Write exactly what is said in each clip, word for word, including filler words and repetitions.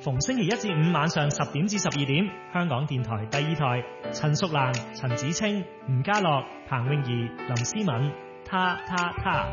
逢星期一至五晚上十點至十二點，香港電台第二台，陳淑蘭、陳子清、吳家樂、彭詠儀、林思敏，他他他。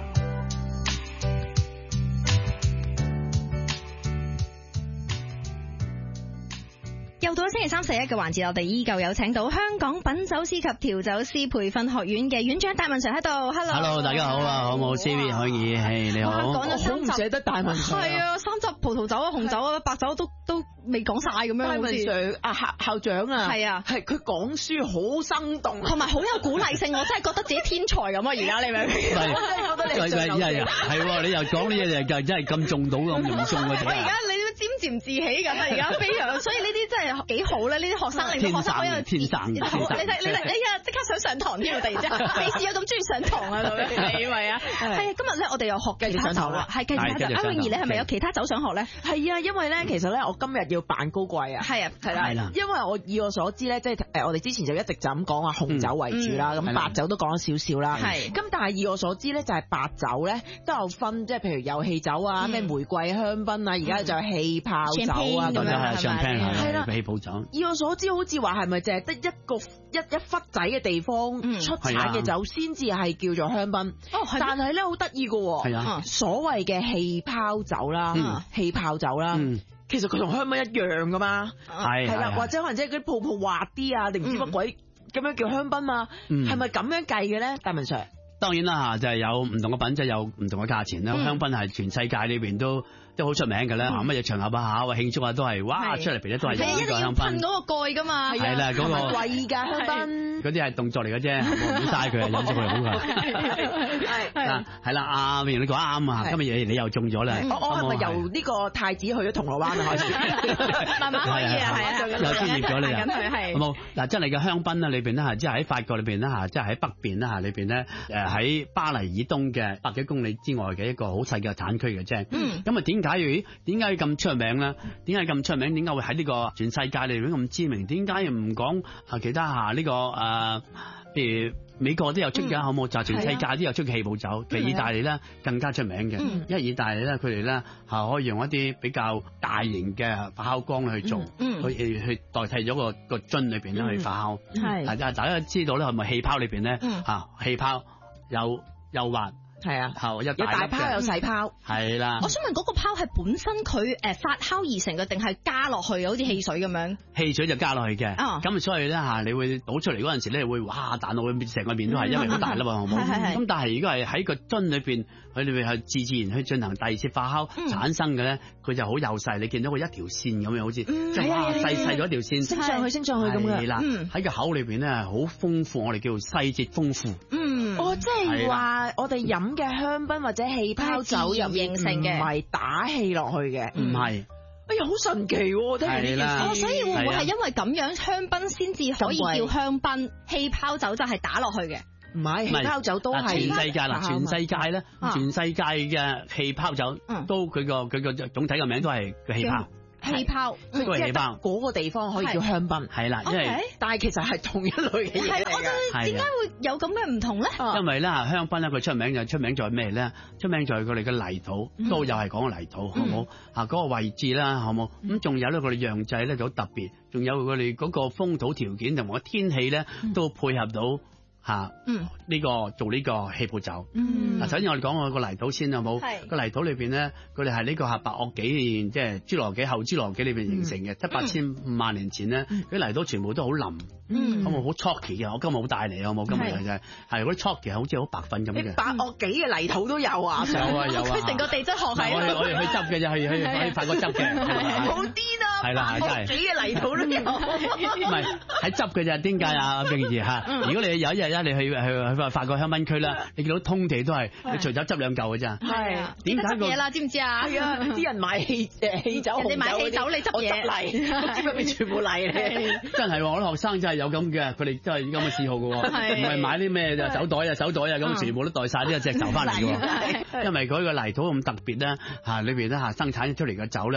又到咗星期三十一嘅環節，我哋依舊有請到香港品酒師及調酒師培訓學院嘅院長戴文 Sir 喺度。Hello， Hello， 大家好啊，好冇 C V 可以，係你好。 講咗三集， 唔捨得戴文 Sir。 係啊，三集葡萄酒啊、紅酒啊、白酒都都未講晒咁樣。 戴文 Sir 啊，校校長啊， 係啊， 係佢講書好生動， 同埋好有鼓勵性，我真係覺得自己天才咁啊！而家你明唔明？ 係， 我真係覺得你係係係，你又講呢嘢就真係咁中到咁容易中嘅。 我而家你都沾沾自喜咁啊！而家非常，所以呢啲真係幾好咧。呢啲學生令到學生好有天生， 你睇你睇，哎呀，即刻想上堂添啊！突然之間，未試過咁中意上堂啊！你咪啊，係啊！今日咧，我哋又學其他酒啦，係繼續酒。阿詠儀，你係咪有其他酒想學咧？ 係啊，因為咧，其實咧，我今日要扮高貴啊。 係啊，係啦， 係啦。 因為我以我所知咧，即係誒，我哋之前就一直就咁講話紅酒為主啦，咁白酒都講咗少少啦。 係。咁但係以我所知咧，就係白酒咧都有分，即係譬如有氣酒啊，咩玫瑰香檳啊，而家就有氣泡酒啊咁樣， 係咪？ 係啦， 氣泡酒。 以我所知，好似話係咪淨係得一個一一忽仔嘅地方出產嘅酒先至係叫做香檳？哦，但係咧好得意嘅， 係啊， 所謂嘅氣泡酒啦，氣泡酒啦，其實佢同香檳一樣噶嘛， 係係啦，或者可能即係嗰啲泡泡滑啲啊，定唔知乜鬼咁樣叫香檳嘛？係咪咁樣計嘅咧，戴文 Sir？ 當然啦嚇，就係有唔同嘅品質，有唔同嘅價錢啦。香檳係全世界裏邊都都好出名嘅啦，乜嘢場合啊嚇，慶祝啊都係哇出嚟邊咧都係有呢個香檳。 噴嗰個蓋㗎嘛， 係啦，嗰個貴㗎香檳。 嗰啲係動作嚟嘅啫，唔好嘥佢，飲咗佢好㗎。係嗱係啦，阿詠儀你講啱啊，今日嘢你又中咗啦。 我我係咪由呢個太子去咗銅鑼灣啊？開始慢慢可以啊，係啊， 又專業咗你啊。 係冇嗱，真係嘅香檳啊，裏邊咧嚇，即係喺法國裏邊咧嚇，即係喺北邊咧嚇，裏邊咧誒喺巴黎以東嘅百幾公里之外嘅一個好細嘅產區嘅啫。嗯。咁啊點解要點解要咁出名咧？點解咁出名？點解會喺呢個全世界裏邊咁知名？點解唔講啊其他嚇呢個誒？譬如美國都有出嘅，好冇？就全世界都有出嘅氣泡酒。其實意大利咧更加出名嘅，因為意大利咧佢哋咧係可以用一啲比較大型嘅發酵缸去做，去去代替咗個個樽裏邊咧去發酵。係，但係大家知道咧係咪氣泡裏邊咧嚇氣泡有又滑。 係啊， 有有大泡有細泡， 係啦。 我想問嗰個泡係本身佢誒發酵而成嘅，定係加落去好似汽水咁樣？ 汽水就加落去嘅，咁、哦、所以咧嚇，你會倒出嚟嗰陣時咧，會哇彈到佢成個面都係，因為好大啦嘛，好冇？咁但係如果係喺個樽裏邊，佢裏邊係自自然去進行第二次發酵、嗯、產生嘅咧，佢就好幼細，你見到佢一條線咁樣，好似、嗯、即係哇細細咗一條線， 升上去升上去咁嘅。係啦， 喺個口裏邊咧好豐富，我哋叫做細節豐富。 嗯， 哦，即係話我哋飲嘅香檳或者氣泡酒入形成嘅，唔係打氣落去嘅， 唔係。 哎呀，好神奇喎！聽完呢件事， 哦，所以會唔會係因為咁樣香檳先至可以叫香檳，氣泡酒就係打落去嘅？ 唔係，氣泡酒都係全世界啦，全世界咧，全世界嘅氣泡酒都佢個佢個總體嘅名都係個氣泡。 氣泡， 即係嗰個地方可以叫香檳， 係啦，因為但係其實係同一類嘅嘢嚟嘅。 係，我哋點解會有咁嘅唔同咧？ 因為咧香檳咧佢出名就出名在咩咧？出名在佢哋嘅泥土，都又係講泥土，好冇啊？嗰個位置啦，好冇咁，仲有咧佢哋釀製咧就好特別，仲有佢哋嗰個風土條件同埋個天氣咧都配合到。吓，嗯，呢個做呢個氣泡酒，嗯，嗱，首先我哋講個泥土先好冇？係個泥土裏邊咧，佢哋係呢個係白堊紀，即係侏羅紀後侏羅紀裏邊形成嘅，七八千萬年前咧，啲泥土全部都好腍，嗯，咁啊好 chalky 嘅，我今日好帶嚟好冇？今日就係係嗰啲 chalky 好似好白粉咁嘅。 白堊紀嘅泥土都有啊， 有啊有啊， 佢成個地質學係。 我哋我哋去執嘅就去去去發個執嘅， 好癲啊！ 係啦，真係。 幾嘅泥土都有， 唔係喺執嘅咋？點解啊？詠儀嚇，如果你有一日你去去去法國香檳區啦，你見到通地都係，你隨手執兩嚿嘅咋？ 係啊，點解嘢啦？知唔知啊？ 係啊，啲人買氣誒氣酒， 你買氣酒你執嘢， 執入邊全部泥嚟。 真係我啲學生真係有咁嘅，佢哋真係咁嘅嗜好嘅，唔係買啲咩手袋啊手袋啊咁，全部都袋晒呢個隻酒翻嚟嘅。因為佢個泥土咁特別咧，嚇裏邊咧嚇生產出嚟嘅酒咧。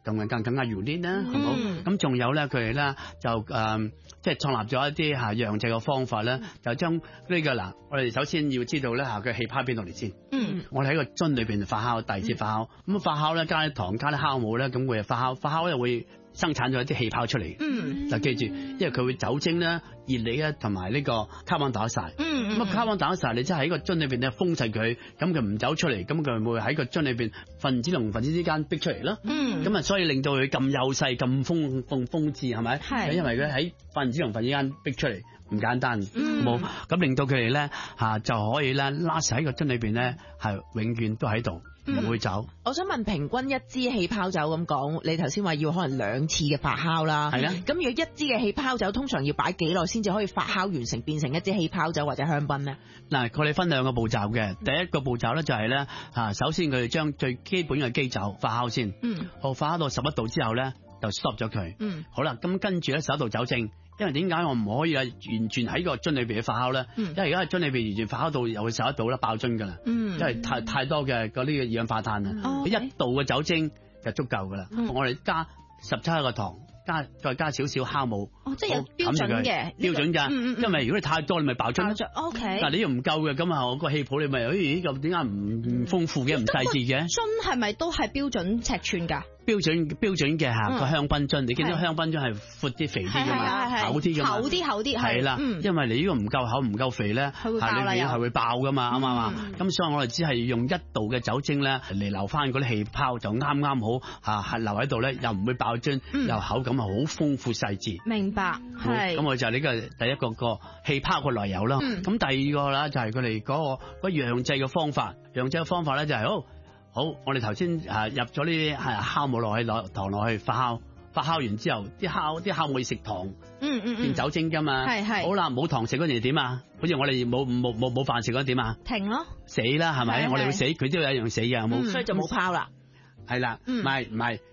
更更更加熟練啦，好冇？咁仲有咧，佢哋咧就誒，即係創立咗一啲嚇釀製嘅方法咧，就將呢個嗱，我哋首先要知道咧嚇佢氣泡邊度嚟先。嗯，我哋喺個樽裏邊發酵，第二次發酵，咁發酵咧加啲糖加啲酵母咧，咁會發酵，發酵咧會生產咗一啲氣泡出嚟。嗯，就記住，因為佢會酒精咧、熱力咧同埋呢個卡邦打晒。嗯，咁啊卡邦打晒，你即係喺個樽裏邊咧封實佢，咁佢唔走出嚟，咁佢會喺個樽裏邊分子同分子之間逼出嚟咯。嗯，咁啊所以令到佢咁幼細、咁豐豐豐致係咪？係，因為佢喺分子同分子之間逼出嚟。唔簡單，冇咁、嗯、令到佢哋咧嚇就可以咧拉實喺個樽裏邊咧係永遠都喺度，唔、嗯、會走。我想問，平均一支氣泡酒咁講，你頭先話要可能兩次嘅發酵啦，係啊。咁如果一支嘅氣泡酒通常要擺幾耐先至可以發酵完成變成一支氣泡酒或者香檳咧？嗱，佢哋分兩個步驟嘅，第一個步驟咧就係咧嚇，首先佢哋將最基本嘅基酒發酵先，嗯，好發酵到十一度之後咧就 stop 咗佢，嗯，好啦，咁跟住咧十一度酒精。因為點解我唔可以啊完全喺個樽裏邊去發酵咧？嗯、因為而家喺樽裏邊完全發酵到又會十一度啦，爆樽噶啦。嗯，因為太太多嘅嗰啲嘅二氧化碳啊，嗯、一度嘅酒精就足夠噶啦。嗯、我哋加十七個糖，加再加少少酵母。哦，即係有標準嘅，標準㗎。嗯嗯、因為如果你太多，你咪爆樽。O K。但係你又唔夠嘅，咁啊個氣泡你咪咦咁點解唔唔豐富嘅，唔細緻嘅？ 樽係咪都係標準尺寸㗎？ 標準標準嘅嚇個香檳樽，你見到香檳樽係闊啲、肥啲㗎嘛，厚啲㗎嘛，厚啲厚啲係啦。因為你呢個唔夠厚、唔夠肥咧，係裏邊係會爆㗎嘛，啱唔啱啊？咁所以我哋只係用一度嘅酒精咧嚟留翻嗰啲氣泡，就啱啱好嚇，係留喺度咧，又唔會爆樽，又口感係好豐富細緻。明白，係。咁我就係呢個第一個個氣泡嘅來由啦。咁第二個啦就係佢哋嗰個嗰釀製嘅方法，釀製嘅方法咧就係好。好，我哋頭先誒入咗呢啲係酵母落去，攞糖落去發酵，發酵完之後，啲酵啲酵母要食糖，嗯嗯變酒精㗎嘛，係係。好啦，冇糖食嗰陣點啊？好似我哋冇冇冇冇飯食嗰陣點啊？停咯，死啦係咪？我哋會死，佢都有一樣死嘅，有冇？所以就冇泡啦。係啦，唔係唔係，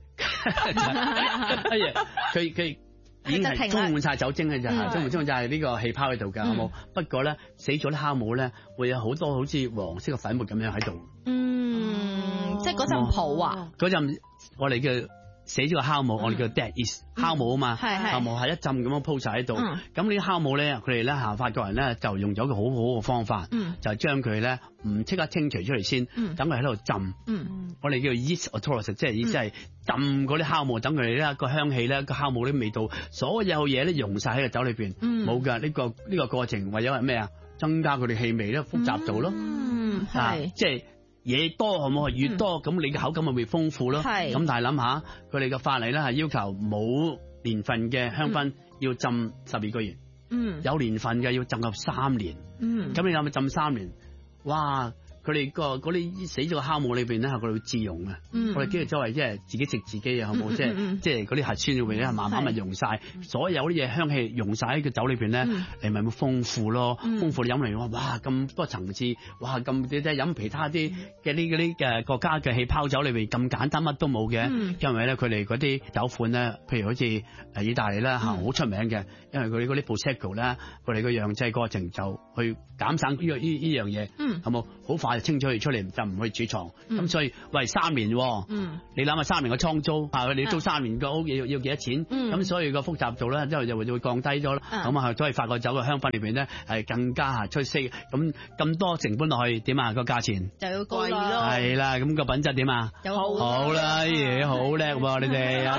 佢佢已經係充滿晒酒精嘅咋，充滿充滿就係呢個氣泡喺度㗎，好冇？不過咧，死咗啲酵母咧，會有好多好似黃色嘅粉末咁樣喺度。嗯，即係嗰陣泡啊！嗰陣我哋叫死咗個酵母，我哋叫 dead yeast 酵母啊嘛，酵母係一浸咁樣鋪晒喺度。咁呢啲酵母咧，佢哋咧嚇法國人咧就用咗個好好嘅方法，就將佢咧唔即刻清除出嚟先，等佢喺度浸。我哋叫 yeast autolysis，即係意思係浸嗰啲酵母，等佢哋咧個香氣咧個酵母啲味道，所有嘢咧溶晒喺個酒裏邊。冇㗎，呢個呢個過程為咗係咩啊？增加佢哋氣味咧，複雜度咯。嗯，係即係。嘢多係冇係越多，咁、嗯、你嘅口感咪會豐富咯。係咁，但係諗下佢哋嘅法例咧係要求冇年份嘅香檳要浸十二個月，嗯，有年份嘅要浸入三年，嗯，咁你諗下浸三年，哇！佢哋個嗰啲死咗嘅酵母裏邊咧，係佢哋會自溶啊！嗯、我哋跟住周圍即係自己食自己啊，好冇？即係即係嗰啲核酸裏邊咧，慢慢咪溶晒，是所有啲嘢香氣溶晒喺個酒裏邊咧，嗯、你咪會豐富咯，嗯、豐富你飲嚟話哇咁多層次，哇咁你即係飲其他啲嘅呢嗰啲嘅國家嘅氣泡酒裏邊咁簡單乜都冇嘅，嗯、因為咧佢哋嗰啲酒款咧，譬如好似誒意大利啦嚇，好、嗯、出名嘅，因為佢哋嗰啲 Prosecco 咧，佢哋個釀製過程就去減省呢、呢個呢呢樣嘢，係冇好快。清咗佢出嚟就唔去儲藏，咁、嗯、所以喂三年，嗯、你諗下三年嘅倉租，啊你租三年個屋要要幾多錢？咁、嗯、所以個複雜度咧，之後就會就會降低咗啦。咁啊、嗯，所以法國酒嘅香檳裏邊咧係更加出色。咁咁多成本落去點啊？個價錢就要貴咯。係啦，咁個品質點啊？好啦，嘢好叻喎，你哋。